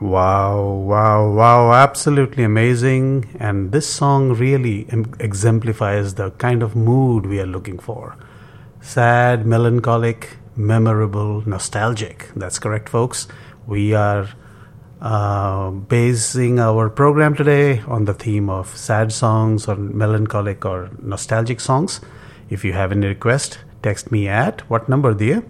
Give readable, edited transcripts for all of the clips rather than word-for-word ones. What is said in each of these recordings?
Wow, wow, wow, absolutely amazing. And this song really exemplifies the kind of mood we are looking for. Sad, melancholic, memorable, nostalgic. That's correct, folks. We are basing our program today on the theme of sad songs or melancholic or nostalgic songs. If you have any request, text me at what number, dear?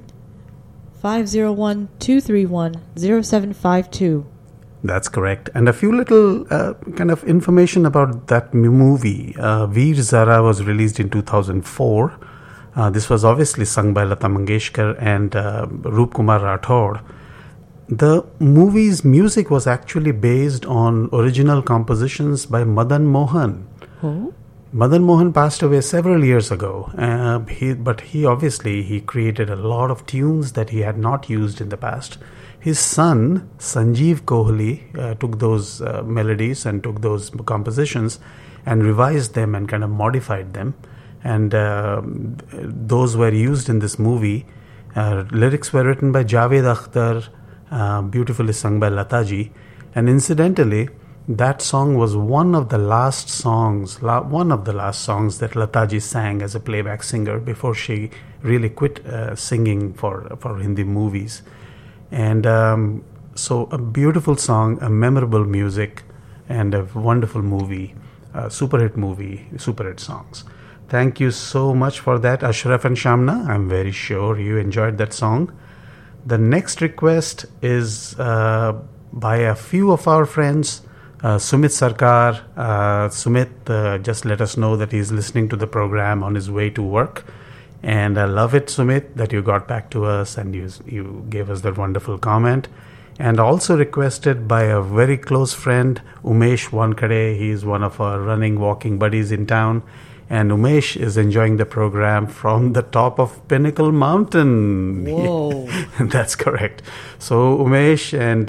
501-231-0752. That's correct. And a few little kind of information about that movie. Veer Zara was released in 2004. This was obviously sung by Lata Mangeshkar and Roop Kumar Rathod. The movie's music was actually based on original compositions by Madan Mohan. Oh? Madan Mohan passed away several years ago, but he created a lot of tunes that he had not used in the past. His son, Sanjeev Kohli, took those melodies and took those compositions and revised them and kind of modified them. And those were used in this movie. Lyrics were written by Javed Akhtar, beautifully sung by Lataji. And incidentally, that song was one of the last songs that Lataji sang as a playback singer before she really quit singing for Hindi movies. And so a beautiful song, a memorable music, and a wonderful movie, super hit songs. Thank you so much for that, Ashraf and Shamna. I'm very sure you enjoyed that song. The next request is by a few of our friends. Sumit Sarkar. Sumit just let us know that he's listening to the program on his way to work. And I love it, Sumit, that you got back to us and you gave us that wonderful comment. And also requested by a very close friend, Umesh Wankade. He is one of our walking buddies in town. And Umesh is enjoying the program from the top of Pinnacle Mountain. Whoa. That's correct. So Umesh and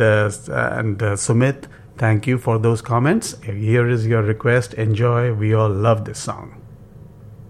Sumit, thank you for those comments. Here is your request. Enjoy. We all love this song.